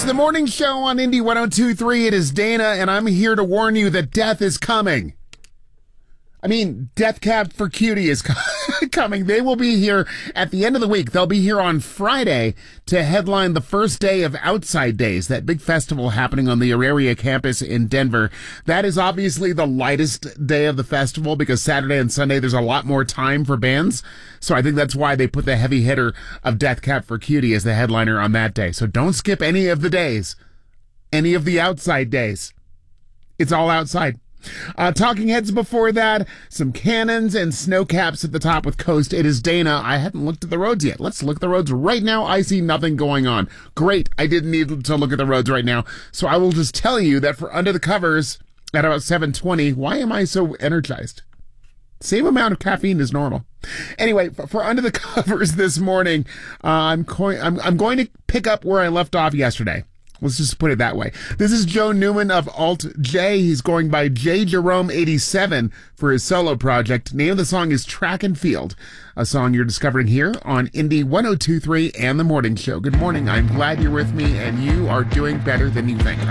It's the morning show on Indy 102.3. It is Dana, and I'm here to warn you that death is coming. I mean, Death Cab for Cutie is coming. They will be here at the end of the week. They'll be here on Friday to headline the first day of Outside Days, that big festival happening on the Auraria campus in Denver. That is obviously the lightest day of the festival because Saturday and Sunday there's a lot more time for bands. So I think that's why they put the heavy hitter of Death Cab for Cutie as the headliner on that day. So don't skip any of the days, any of the outside days. It's all outside. Talking Heads before that, some cannons and snow caps at the top with Coast. It is Dana. I hadn't looked at the roads yet. Let's look at the roads right now. I see nothing going on. Great. I didn't need to look at the roads right now. So I will just tell you that for Under the Covers at about 7:20, why am I so energized? Same amount of caffeine as normal. Anyway, for Under the Covers this morning, I'm going to pick up where I left off yesterday. Let's just put it that way. This is Joe Newman of Alt J. He's going by J Jerome 87 for his solo project. Name of the song is Track and Field, a song you're discovering here on Indy 102.3 and The Morning Show. Good morning. I'm glad you're with me, and you are doing better than you think.